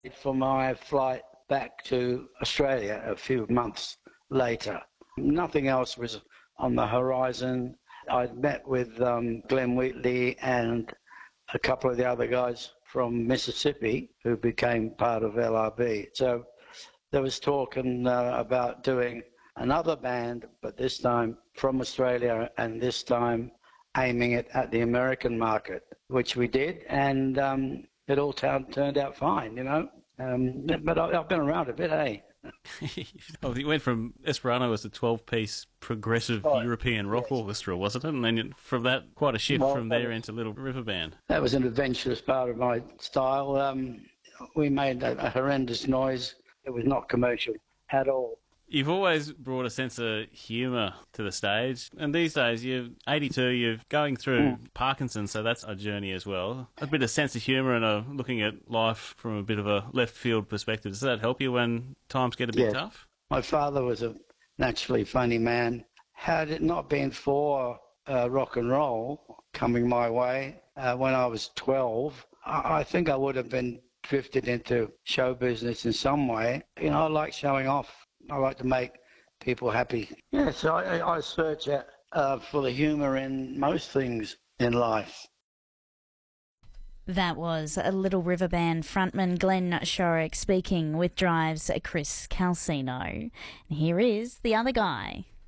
for my flight back to Australia a few months later. Nothing else was on the horizon. I'd met with Glenn Wheatley and a couple of the other guys from Mississippi who became part of LRB. So there was talk about doing another band, but this time from Australia, and this time aiming it at the American market, which we did, and it all turned out fine, you know. But I've been around a bit, eh? Oh, you went from Esperanto as a 12-piece progressive European rock orchestra, wasn't it? And then from that, quite a shift from there into Little River Band. That was an adventurous part of my style. We made a horrendous noise. It was not commercial at all. You've always brought a sense of humour to the stage, and these days you're 82, you're going through Parkinson's, so that's a journey as well. A bit of sense of humour and looking at life from a bit of a left field perspective. Does that help you when times get a bit tough? My father was a naturally funny man. Had it not been for rock and roll coming my way when I was 12, I think I would have been drifted into show business in some way. You know, I like showing off. I like to make people happy. Yeah, so I search for the humour in most things in life. That was a Little River Band frontman Glenn Shorrock speaking with Drive's Chris Calcino. And here is the other guy.